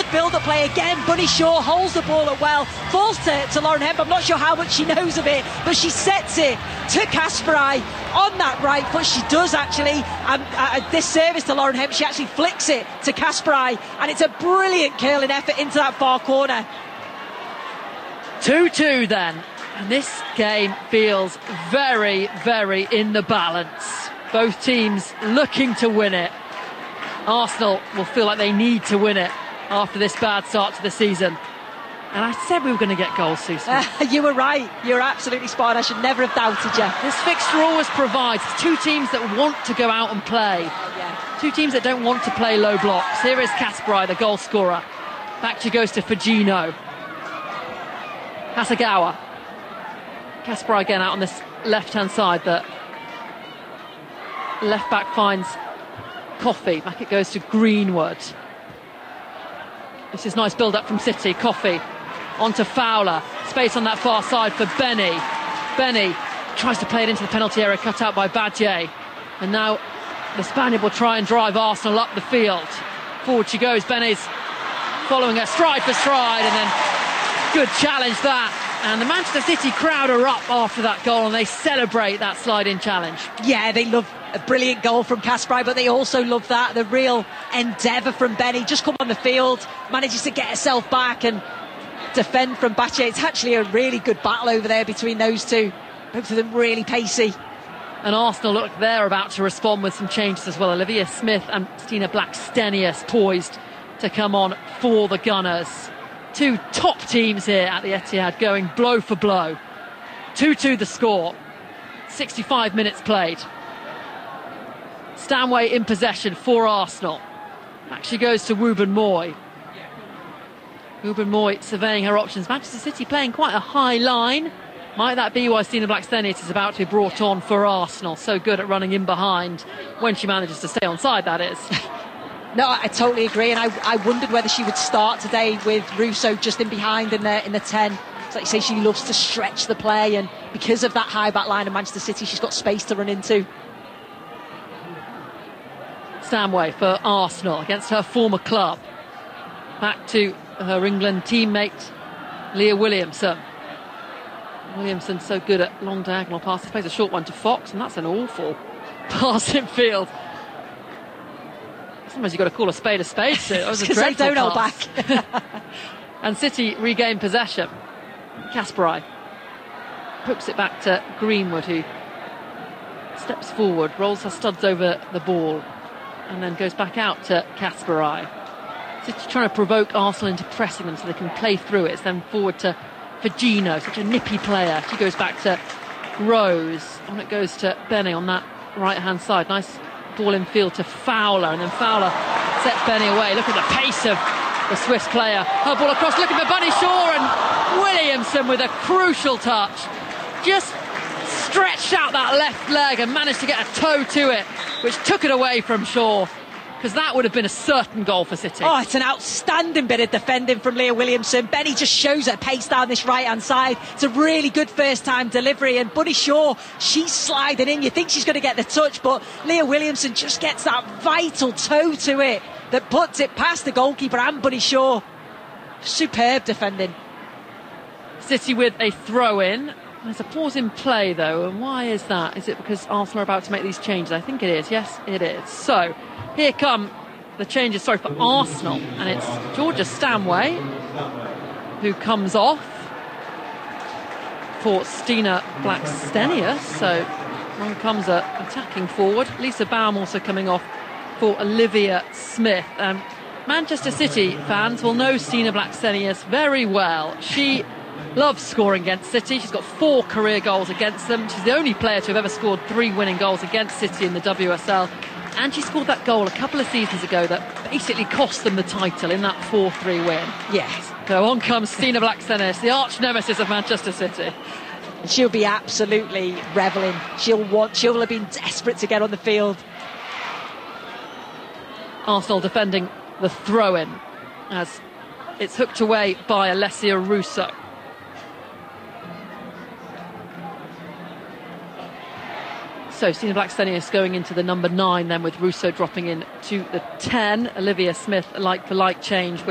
good build-up play again. Bunny Shaw holds the ball up well, falls to Lauren Hemp. I'm not sure how much she knows of it, but she sets it to Kasparai on that right foot. She does actually, this service to Lauren Hemp, she actually flicks it to Kasparai, and it's a brilliant curling effort into that far corner. 2-2 then, and this game feels very, very in the balance. Both teams looking to win it. Arsenal will feel like they need to win it after this bad start to the season. And I said we were going to get goals, Susan. You were right. You're absolutely spot on. I should never have doubted you. This fixture always provides two teams that want to go out and play. Yeah. Two teams that don't want to play low blocks. Here is Kasparai, the goal scorer. Back she goes to Fujino. Hasegawa. Kasparai again out on this left-hand side. The left back finds Coffey. Back it goes to Greenwood. This is nice build-up from City. Coffey onto Fowler. Space on that far side for Benny. Benny tries to play it into the penalty area, cut out by Badje. And now the Spaniard will try and drive Arsenal up the field. Forward she goes. Benny's following her stride for stride, and then good challenge that. And the Manchester City crowd are up after that goal, and they celebrate that slide-in challenge. Yeah, they love a brilliant goal from Kasparai, but they also love that, the real endeavour from Benny. Just come on the field, manages to get herself back and defend from Badje. It's actually a really good battle over there between those two. Both of them really pacey. And Arsenal look, they're about to respond with some changes as well. Olivia Smith and Stina Blackstenius poised to come on for the Gunners. Two top teams here at the Etihad going blow for blow. 2-2 the score. 65 minutes played. Stanway in possession for Arsenal. Back she goes to Wooburn Moy. Wooburn Moy surveying her options. Manchester City playing quite a high line. Might that be why Stina Blackstenius is about to be brought on for Arsenal? So good at running in behind when she manages to stay onside, that is. No, I totally agree, and I wondered whether she would start today with Russo just in behind in the 10. It's like you say, she loves to stretch the play, and because of that high back line of Manchester City, she's got space to run into. Stanway for Arsenal against her former club. Back to her England teammate Leah Williamson. Williamson so good at long diagonal passes. Plays a short one to Fox, and that's an awful pass in field. Sometimes you've got to call a spade a spade. So that was a dreadful don't hold pass. back. And City regain possession. Kasparai hooks it back to Greenwood, who steps forward, rolls her studs over the ball, and then goes back out to Kasparai. City trying to provoke Arsenal into pressing them so they can play through it. It's then forward to Fujino, such a nippy player. She goes back to Rose. On it goes to Benny on that right-hand side. Nice ball in field to Fowler, and then Fowler sets Benny away. Look at the pace of the Swiss player. Her ball across, looking for Bunny Shaw, and Williamson with a crucial touch. Just stretched out that left leg and managed to get a toe to it, which took it away from Shaw, because that would have been a certain goal for City. Oh, it's an outstanding bit of defending from Leah Williamson. Benny just shows her pace down this right-hand side. It's a really good first-time delivery, and Bunny Shaw, she's sliding in. You think she's going to get the touch, but Leah Williamson just gets that vital toe to it that puts it past the goalkeeper and Bunny Shaw. Superb defending. City with a throw-in. There's a pause in play, though, and why is that? Is it because Arsenal are about to make these changes? I think it is. Yes, it is. So here come the changes, for Arsenal, and it's Georgia Stanway who comes off for Stina Blackstenius. So on comes a attacking forward. Lisa Baum also coming off for Olivia Smith. Manchester City fans will know Stina Blackstenius very well. She loves scoring against City. She's got 4 career goals against them. She's the only player to have ever scored 3 winning goals against City in the WSL. And she scored that goal a couple of seasons ago that basically cost them the title in that 4-3 win. Yes. So on comes Stina Blackstenius, the arch nemesis of Manchester City. And she'll be absolutely revelling. She'll have been desperate to get on the field. Arsenal defending the throw-in as it's hooked away by Alessia Russo. So Stina Blackstenius going into the number 9 then, with Russo dropping in to the 10. Olivia Smith, like for like change with